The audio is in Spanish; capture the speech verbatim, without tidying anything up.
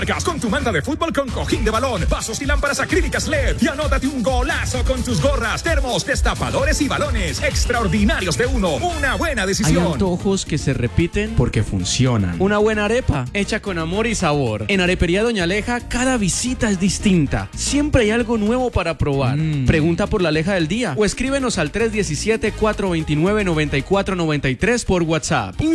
Con tu manta de fútbol con cojín de balón, vasos y lámparas acrílicas L E D y anótate un golazo con tus gorras, termos, destapadores y balones extraordinarios de uno. Una buena decisión. Hay antojos que se repiten porque funcionan. Una buena arepa hecha con amor y sabor. En Arepería Doña Aleja cada visita es distinta. Siempre hay algo nuevo para probar. Mm. Pregunta por la Aleja del día o escríbenos al tres uno siete, cuatro dos nueve, nueve cuatro nueve tres por WhatsApp.